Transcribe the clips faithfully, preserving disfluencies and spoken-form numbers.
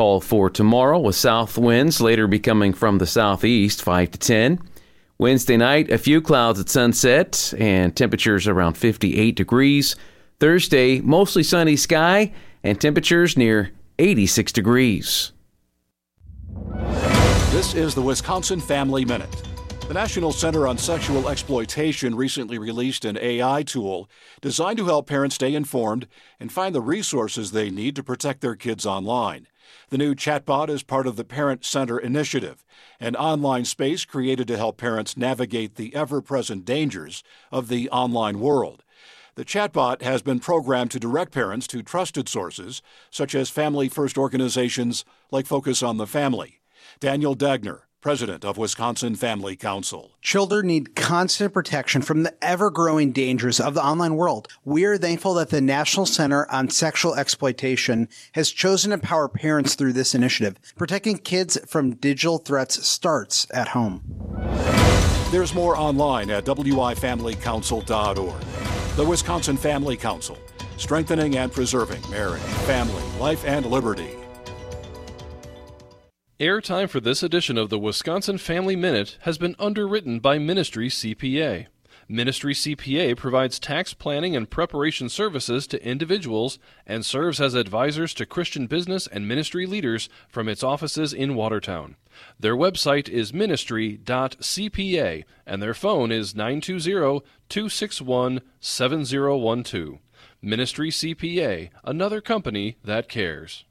All for tomorrow with south winds later becoming from the southeast, five to ten. Wednesday night, a few clouds at sunset and temperatures around fifty-eight degrees. Thursday, mostly sunny sky and temperatures near eighty-six degrees. This is the Wisconsin Family Minute. The National Center on Sexual Exploitation recently released an A I tool designed to help parents stay informed and find the resources they need to protect their kids online. The new chatbot is part of the Parent Center Initiative, an online space created to help parents navigate the ever-present dangers of the online world. The chatbot has been programmed to direct parents to trusted sources, such as family-first organizations like Focus on the Family. Daniel Dagner, president of Wisconsin Family Council. Children need constant protection from the ever-growing dangers of the online world. We are thankful that the National Center on Sexual Exploitation has chosen to empower parents through this initiative. Protecting kids from digital threats starts at home. There's more online at w i family council dot org. The Wisconsin Family Council, strengthening and preserving marriage, family, life, and liberty. Airtime for this edition of the Wisconsin Family Minute has been underwritten by Ministry C P A. Ministry C P A provides tax planning and preparation services to individuals and serves as advisors to Christian business and ministry leaders from its offices in Watertown. Their website is ministry dot c p a and their phone is nine two zero, two six one, seven zero one two. Ministry C P A, another company that cares.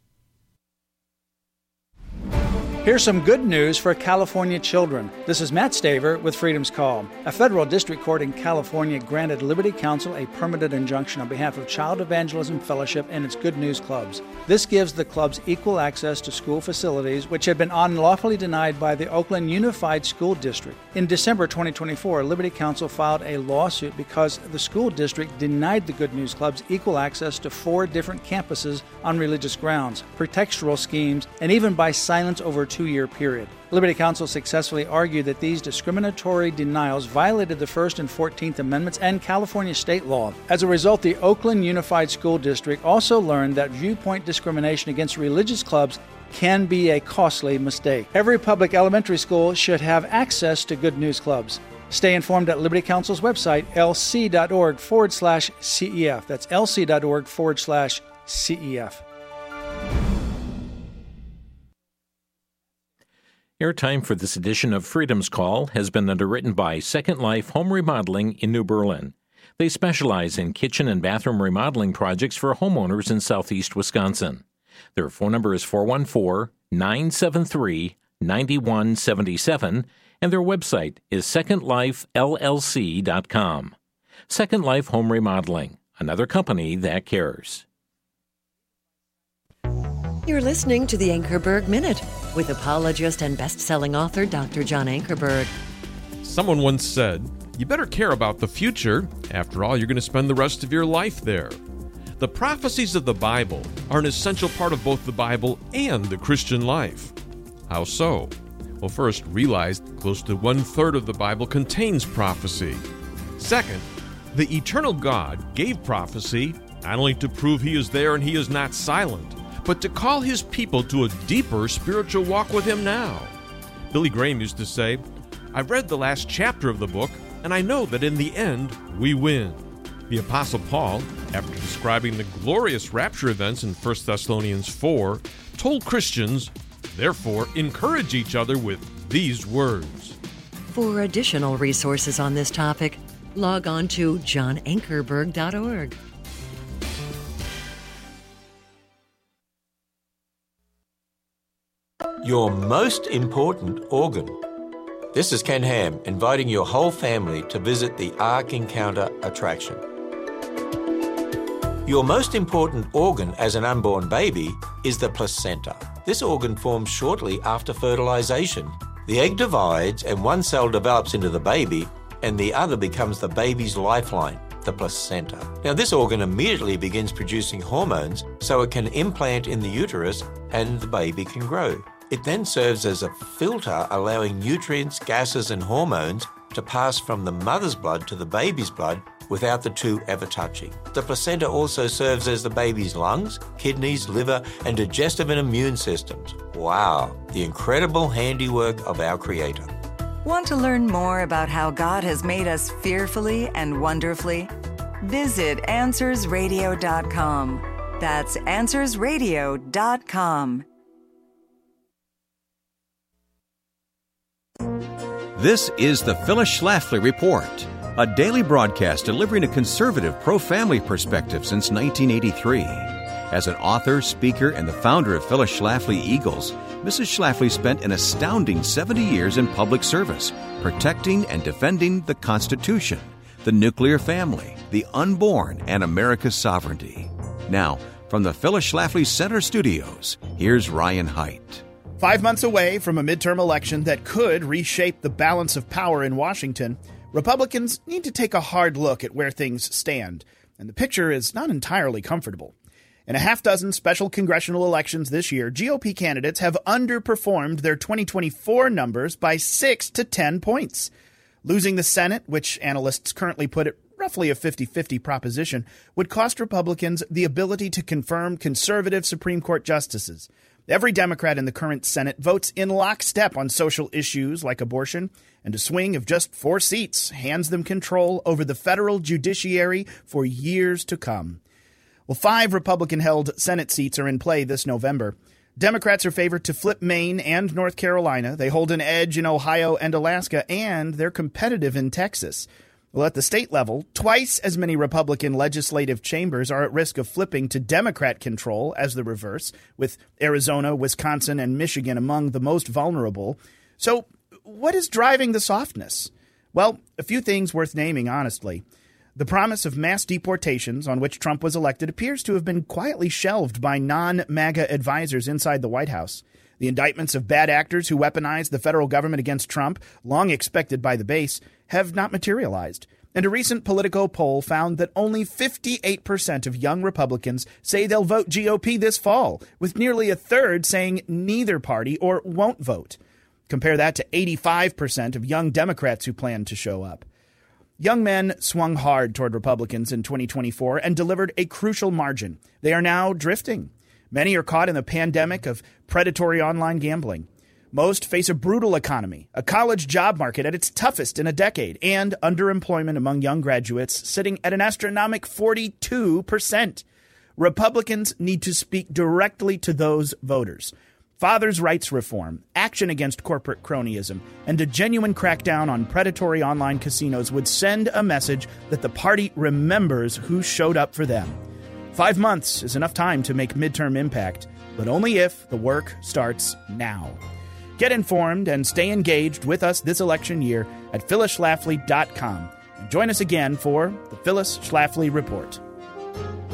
Here's some good news for California children. This is Matt Staver with Freedom's Call. A federal district court in California granted Liberty Counsel a permanent injunction on behalf of Child Evangelism Fellowship and its Good News Clubs. This gives the clubs equal access to school facilities, which had been unlawfully denied by the Oakland Unified School District. In December twenty twenty-four, Liberty Counsel filed a lawsuit because the school district denied the Good News Clubs equal access to four different campuses on religious grounds, pretextual schemes, and even by silence over a two-year period. Liberty Counsel successfully argued that these discriminatory denials violated the First and fourteenth Amendments and California state law. As a result, the Oakland Unified School District also learned that viewpoint discrimination against religious clubs can be a costly mistake. Every public elementary school should have access to Good News Clubs. Stay informed at Liberty Counsel's website, lc.org forward slash CEF. That's lc.org forward slash CEF. Airtime for this edition of Freedom's Call has been underwritten by Second Life Home Remodeling in New Berlin. They specialize in kitchen and bathroom remodeling projects for homeowners in southeast Wisconsin. Their phone number is four one four, nine seven three, nine one seven seven, and their website is second life l l c dot com. Second Life Home Remodeling, another company that cares. You're listening to the Ankerberg Minute with apologist and best-selling author Doctor John Ankerberg. Someone once said, you better care about the future. After all, you're going to spend the rest of your life there. The prophecies of the Bible are an essential part of both the Bible and the Christian life. How so? Well, first, realize close to one-third of the Bible contains prophecy. Second, the eternal God gave prophecy not only to prove He is there and He is not silent, but to call His people to a deeper spiritual walk with Him now. Billy Graham used to say, I've read the last chapter of the book, and I know that in the end, we win. The Apostle Paul, after describing the glorious rapture events in First Thessalonians four, told Christians, therefore, encourage each other with these words. For additional resources on this topic, log on to john ankerberg dot org. Your most important organ. This is Ken Ham, inviting your whole family to visit the Ark Encounter attraction. Your most important organ as an unborn baby is the placenta. This organ forms shortly after fertilization. The egg divides and one cell develops into the baby and the other becomes the baby's lifeline, the placenta. Now, this organ immediately begins producing hormones so it can implant in the uterus and the baby can grow. It then serves as a filter, allowing nutrients, gases, and hormones to pass from the mother's blood to the baby's blood without the two ever touching. The placenta also serves as the baby's lungs, kidneys, liver, and digestive and immune systems. Wow, the incredible handiwork of our Creator. Want to learn more about how God has made us fearfully and wonderfully? Visit answers radio dot com. That's answers radio dot com. This is the Phyllis Schlafly Report, a daily broadcast delivering a conservative pro-family perspective since nineteen eighty-three. As an author, speaker, and the founder of Phyllis Schlafly Eagles, Missus Schlafly spent an astounding seventy years in public service, protecting and defending the Constitution, the nuclear family, the unborn, and America's sovereignty. Now, from the Phyllis Schlafly Center Studios, here's Ryan Haidt. Five months away from a midterm election that could reshape the balance of power in Washington, Republicans need to take a hard look at where things stand, and the picture is not entirely comfortable. In a half dozen special congressional elections this year, G O P candidates have underperformed their twenty twenty-four numbers by six to ten points. Losing the Senate, which analysts currently put at roughly a fifty-fifty proposition, would cost Republicans the ability to confirm conservative Supreme Court justices. Every Democrat in the current Senate votes in lockstep on social issues like abortion, and a swing of just four seats hands them control over the federal judiciary for years to come. Well, five Republican-held Senate seats are in play this November. Democrats are favored to flip Maine and North Carolina. They hold an edge in Ohio and Alaska, and they're competitive in Texas. Well, at the state level, twice as many Republican legislative chambers are at risk of flipping to Democrat control as the reverse, with Arizona, Wisconsin, and Michigan among the most vulnerable. So what is driving the softness? Well, a few things worth naming, honestly. The promise of mass deportations on which Trump was elected appears to have been quietly shelved by non-MAGA advisors inside the White House. The indictments of bad actors who weaponized the federal government against Trump, long expected by the base, have not materialized. And a recent Politico poll found that only fifty-eight percent of young Republicans say they'll vote G O P this fall, with nearly a third saying neither party or won't vote. Compare that to eighty-five percent of young Democrats who plan to show up. Young men swung hard toward Republicans in twenty twenty-four and delivered a crucial margin. They are now drifting. Many are caught in the pandemic of predatory online gambling. Most face a brutal economy, a college job market at its toughest in a decade, and underemployment among young graduates sitting at an astronomical forty-two percent. Republicans need to speak directly to those voters. Fathers' rights reform, action against corporate cronyism, and a genuine crackdown on predatory online casinos would send a message that the party remembers who showed up for them. Five months is enough time to make midterm impact, but only if the work starts now. Get informed and stay engaged with us this election year at phyllis schlafly dot com. And join us again for the Phyllis Schlafly Report.